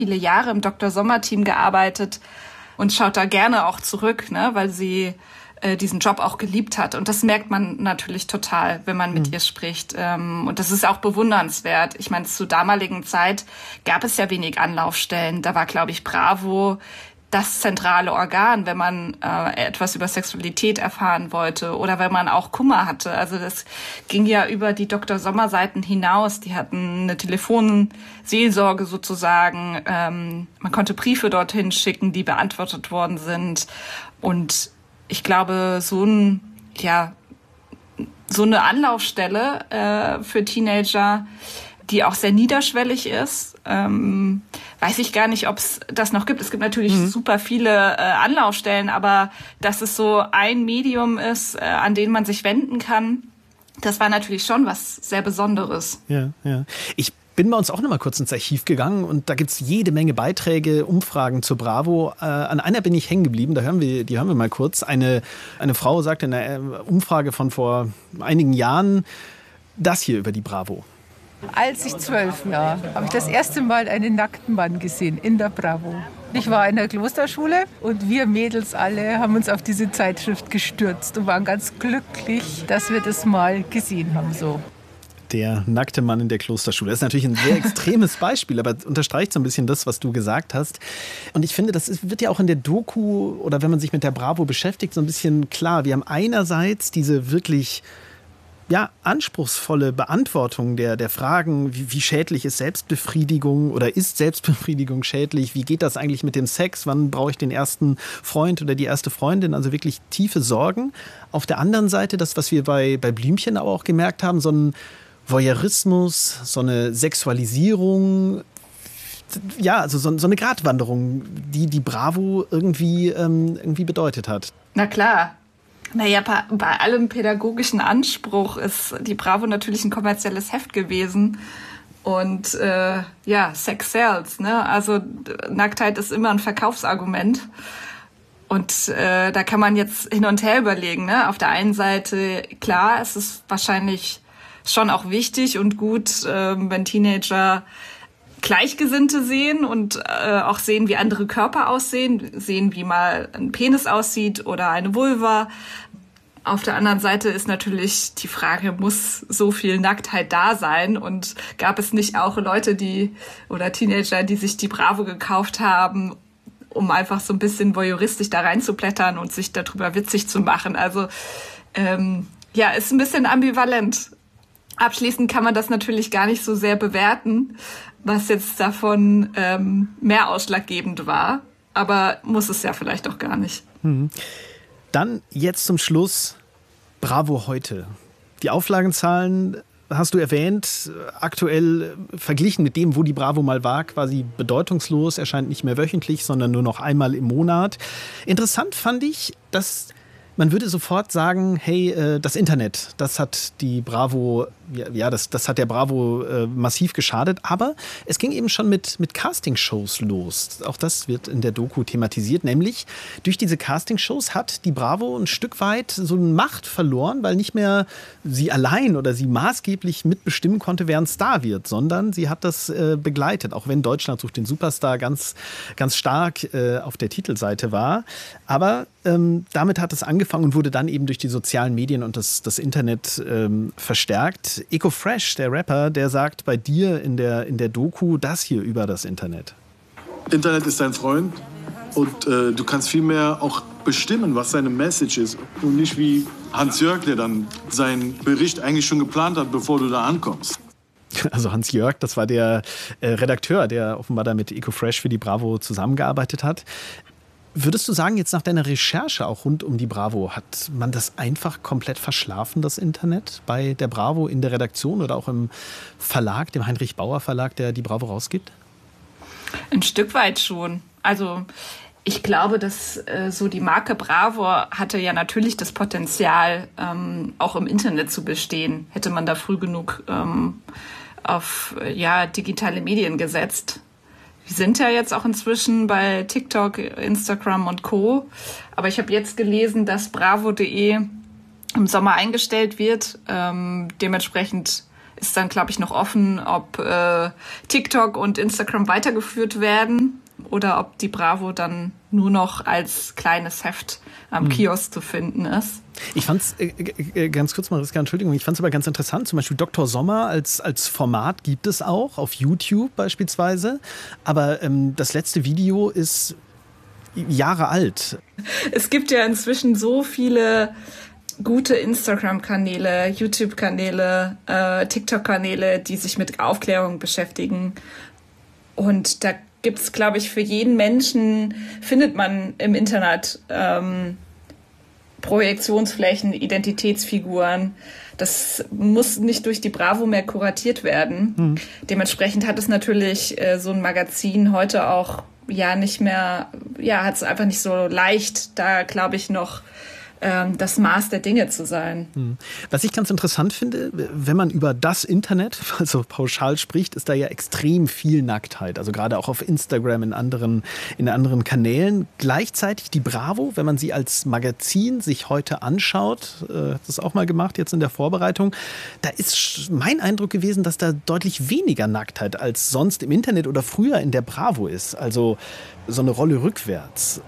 viele Jahre im Dr. Sommer-Team gearbeitet und schaut da gerne auch zurück, ne, weil sie diesen Job auch geliebt hat. Und das merkt man natürlich total, wenn man mit ihr spricht. Und das ist auch bewundernswert. Ich meine, zur damaligen Zeit gab es ja wenig Anlaufstellen. Da war, glaube ich, Bravo das zentrale Organ, wenn man etwas über Sexualität erfahren wollte oder wenn man auch Kummer hatte. Also das ging ja über die Dr. Sommer-Seiten hinaus. Die hatten eine Telefonseelsorge sozusagen. Man konnte Briefe dorthin schicken, die beantwortet worden sind. Und ich glaube, so eine Anlaufstelle für Teenager, die auch sehr niederschwellig ist, weiß ich gar nicht, ob es das noch gibt. Es gibt natürlich super viele Anlaufstellen, aber dass es so ein Medium ist, an den man sich wenden kann, das war natürlich schon was sehr Besonderes. Ja. Ich bin bei uns auch noch mal kurz ins Archiv gegangen und da gibt es jede Menge Beiträge, Umfragen zur Bravo. An einer bin ich hängen geblieben, die hören wir mal kurz. Eine Frau sagte in einer Umfrage von vor einigen Jahren das hier über die Bravo. Als ich 12 war, habe ich das erste Mal einen nackten Mann gesehen in der Bravo. Ich war in der Klosterschule und wir Mädels alle haben uns auf diese Zeitschrift gestürzt und waren ganz glücklich, dass wir das mal gesehen haben. So. Der nackte Mann in der Klosterschule. Das ist natürlich ein sehr extremes Beispiel, aber unterstreicht so ein bisschen das, was du gesagt hast. Und ich finde, wird ja auch in der Doku oder wenn man sich mit der Bravo beschäftigt, so ein bisschen klar. Wir haben einerseits diese wirklich anspruchsvolle Beantwortung der Fragen, wie schädlich ist Selbstbefriedigung oder ist Selbstbefriedigung schädlich? Wie geht das eigentlich mit dem Sex? Wann brauche ich den ersten Freund oder die erste Freundin? Also wirklich tiefe Sorgen. Auf der anderen Seite, das, was wir bei Blümchen aber auch gemerkt haben, so ein Voyeurismus, so eine Sexualisierung, also so eine Gratwanderung, die Bravo irgendwie bedeutet hat. Na klar. Naja, bei allem pädagogischen Anspruch ist die Bravo natürlich ein kommerzielles Heft gewesen. Und Sex sells, ne? Also Nacktheit ist immer ein Verkaufsargument. Und da kann man jetzt hin und her überlegen, ne? Auf der einen Seite, klar, es ist wahrscheinlich schon auch wichtig und gut, wenn Teenager Gleichgesinnte sehen und auch sehen, wie andere Körper aussehen, sehen, wie mal ein Penis aussieht oder eine Vulva. Auf der anderen Seite ist natürlich die Frage, muss so viel Nacktheit da sein? Und gab es nicht auch Leute, oder Teenager, die sich die Bravo gekauft haben, um einfach so ein bisschen voyeuristisch da reinzublättern und sich darüber witzig zu machen? Also ist ein bisschen ambivalent. Abschließend kann man das natürlich gar nicht so sehr bewerten, was jetzt davon mehr ausschlaggebend war. Aber muss es ja vielleicht auch gar nicht. Dann jetzt zum Schluss Bravo heute. Die Auflagenzahlen hast du erwähnt, aktuell verglichen mit dem, wo die Bravo mal war, quasi bedeutungslos, erscheint nicht mehr wöchentlich, sondern nur noch einmal im Monat. Interessant fand ich, dass man würde sofort sagen, hey, das Internet, das hat die Bravo, das hat der Bravo massiv geschadet. Aber es ging eben schon mit Castingshows los. Auch das wird in der Doku thematisiert. Nämlich durch diese Castingshows hat die Bravo ein Stück weit so eine Macht verloren, weil nicht mehr sie allein oder sie maßgeblich mitbestimmen konnte, wer ein Star wird, sondern sie hat das begleitet. Auch wenn Deutschland sucht den Superstar ganz, ganz stark auf der Titelseite war. Aber damit hat es angefangen und wurde dann eben durch die sozialen Medien und das Internet verstärkt. Ecofresh, der Rapper, der sagt bei dir in der Doku das hier über das Internet. Internet ist dein Freund und du kannst viel mehr auch bestimmen, was seine Message ist. Und nicht wie Hans-Jörg, der dann seinen Bericht eigentlich schon geplant hat, bevor du da ankommst. Also Hans-Jörg, das war der Redakteur, der offenbar da mit Ecofresh für die Bravo zusammengearbeitet hat. Würdest du sagen, jetzt nach deiner Recherche auch rund um die Bravo, hat man das einfach komplett verschlafen, das Internet, bei der Bravo in der Redaktion oder auch im Verlag, dem Heinrich Bauer Verlag, der die Bravo rausgibt? Ein Stück weit schon. Also ich glaube, dass so die Marke Bravo hatte ja natürlich das Potenzial, auch im Internet zu bestehen. Hätte man da früh genug auf digitale Medien gesetzt. Wir sind ja jetzt auch inzwischen bei TikTok, Instagram und Co. Aber ich habe jetzt gelesen, dass bravo.de im Sommer eingestellt wird. Dementsprechend ist dann, glaube ich, noch offen, ob TikTok und Instagram weitergeführt werden oder ob die Bravo dann nur noch als kleines Heft am Kiosk zu finden ist. Ich fand's, ganz kurz, Mariska, Entschuldigung, ich fand's aber ganz interessant, zum Beispiel Dr. Sommer als Format gibt es auch, auf YouTube beispielsweise, aber das letzte Video ist Jahre alt. Es gibt ja inzwischen so viele gute Instagram-Kanäle, YouTube-Kanäle, TikTok-Kanäle, die sich mit Aufklärung beschäftigen. Und da gibt's, glaube ich, für jeden Menschen, findet man im Internet Projektionsflächen, Identitätsfiguren. Das muss nicht durch die Bravo mehr kuratiert werden. Dementsprechend hat es natürlich so ein Magazin heute auch nicht mehr, hat es einfach nicht so leicht, da glaube ich noch das Maß der Dinge zu sein. Was ich ganz interessant finde, wenn man über das Internet, also pauschal spricht, ist da ja extrem viel Nacktheit. Also gerade auch auf Instagram, in anderen Kanälen. Gleichzeitig die Bravo, wenn man sie als Magazin sich heute anschaut, das auch mal gemacht jetzt in der Vorbereitung, da ist mein Eindruck gewesen, dass da deutlich weniger Nacktheit als sonst im Internet oder früher in der Bravo ist. Also so eine Rolle rückwärts.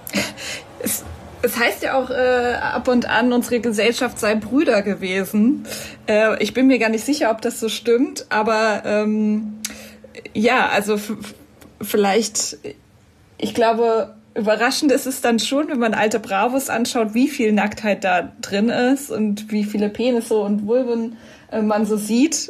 Es heißt ja auch ab und an, unsere Gesellschaft sei Brüder gewesen. Ich bin mir gar nicht sicher, ob das so stimmt, aber also vielleicht, ich glaube, überraschend ist es dann schon, wenn man alte Bravos anschaut, wie viel Nacktheit da drin ist und wie viele Penisse und Vulven man so sieht.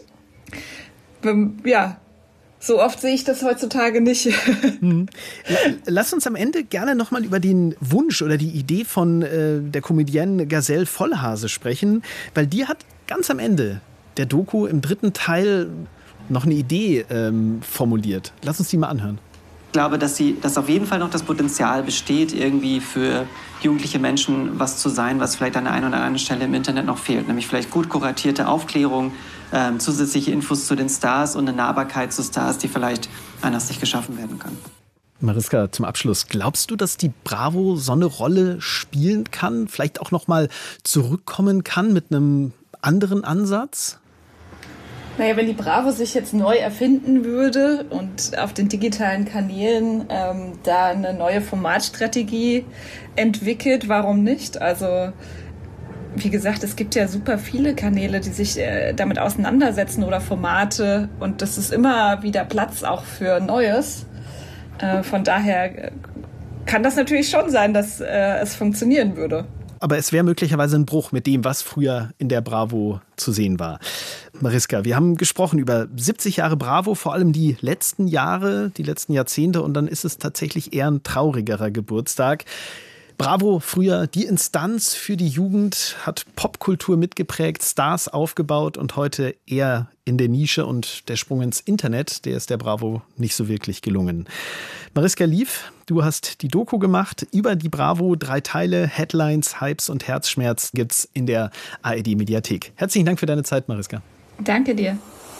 So oft sehe ich das heutzutage nicht. Lass uns am Ende gerne nochmal über den Wunsch oder die Idee von der Comedienne Gazelle Vollhase sprechen, weil die hat ganz am Ende der Doku im 3. Teil noch eine Idee formuliert. Lass uns die mal anhören. Ich glaube, dass auf jeden Fall noch das Potenzial besteht, irgendwie für jugendliche Menschen was zu sein, was vielleicht an der einen oder anderen Stelle im Internet noch fehlt. Nämlich vielleicht gut kuratierte Aufklärung, zusätzliche Infos zu den Stars und eine Nahbarkeit zu Stars, die vielleicht anders nicht geschaffen werden kann. Mariska, zum Abschluss, glaubst du, dass die Bravo so eine Rolle spielen kann, vielleicht auch noch mal zurückkommen kann mit einem anderen Ansatz? Naja, wenn die Bravo sich jetzt neu erfinden würde und auf den digitalen Kanälen da eine neue Formatstrategie entwickelt, warum nicht? Also wie gesagt, es gibt ja super viele Kanäle, die sich damit auseinandersetzen oder Formate und das ist immer wieder Platz auch für Neues. Von daher kann das natürlich schon sein, dass es funktionieren würde. Aber es wäre möglicherweise ein Bruch mit dem, was früher in der Bravo zu sehen war. Mariska, wir haben gesprochen über 70 Jahre Bravo, vor allem die letzten Jahre, die letzten Jahrzehnte. Und dann ist es tatsächlich eher ein traurigerer Geburtstag. Bravo, früher die Instanz für die Jugend, hat Popkultur mitgeprägt, Stars aufgebaut und heute eher in der Nische. Und der Sprung ins Internet, der ist der Bravo nicht so wirklich gelungen. Mariska Lief, du hast die Doku gemacht über die Bravo. 3 Teile, Headlines, Hypes und Herzschmerz gibt's in der ARD-Mediathek. Herzlichen Dank für deine Zeit, Mariska. Danke dir.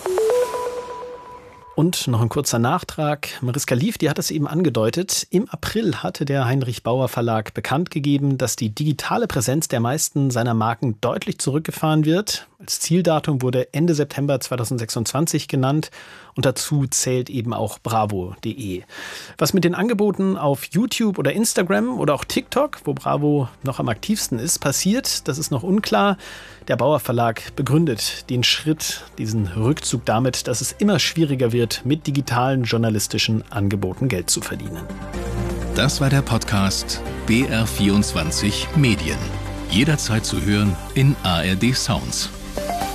Und noch ein kurzer Nachtrag. Mariska Lief, die hat es eben angedeutet. Im April hatte der Heinrich Bauer Verlag bekannt gegeben, dass die digitale Präsenz der meisten seiner Marken deutlich zurückgefahren wird. Als Zieldatum wurde Ende September 2026 genannt. Und dazu zählt eben auch bravo.de. Was mit den Angeboten auf YouTube oder Instagram oder auch TikTok, wo Bravo noch am aktivsten ist, passiert, das ist noch unklar. Der Bauer Verlag begründet den Schritt, diesen Rückzug damit, dass es immer schwieriger wird, mit digitalen journalistischen Angeboten Geld zu verdienen. Das war der Podcast BR24 Medien. Jederzeit zu hören in ARD Sounds.